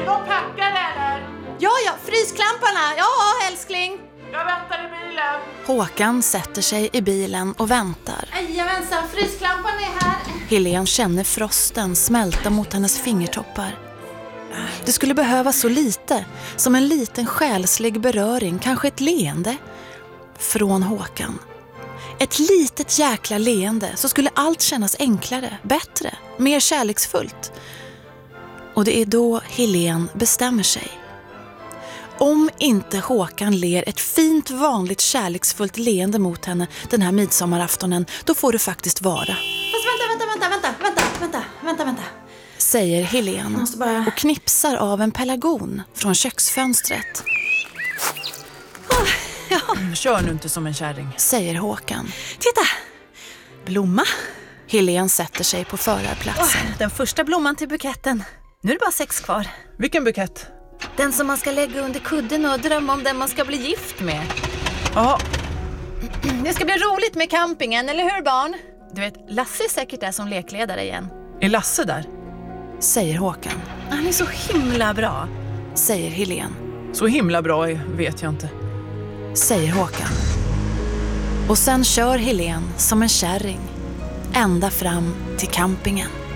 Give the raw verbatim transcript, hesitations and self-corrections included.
de packade eller? Ja, ja, frysklamparna. Ja, älskling. Jag väntar i bilen. Håkan sätter sig i bilen och väntar. Jajamensan, frysklampan är här. Helene känner frosten smälta mot hennes fingertoppar. Det skulle behöva så lite, som en liten själslig beröring, kanske ett leende, från Håkan. Ett litet jäkla leende, så skulle allt kännas enklare, bättre, mer kärleksfullt. Och det är då Helene bestämmer sig. Om inte Håkan ler ett fint, vanligt, kärleksfullt leende mot henne den här midsommaraftonen, då får det faktiskt vara. Fast vänta, vänta, vänta, vänta, vänta, vänta, vänta, vänta. Säger Helene bara... och knipsar av en pelargon från köksfönstret. Oh, ja. Kör nu inte som en kärring. Säger Håkan. Titta, blomma. Helene sätter sig på förarplatsen. Oh, den första blomman till buketten. Nu är det bara sex kvar. Vilken bukett? Den som man ska lägga under kudden och drömma om den man ska bli gift med. Ja. Det ska bli roligt med campingen, eller hur barn? Du vet, Lasse är säkert där som lekledare igen. Är Lasse där? Säger Håkan. Han är så himla bra. Säger Helene. Så himla bra är, vet jag inte. Säger Håkan. Och sen kör Helene som en kärring ända fram till campingen.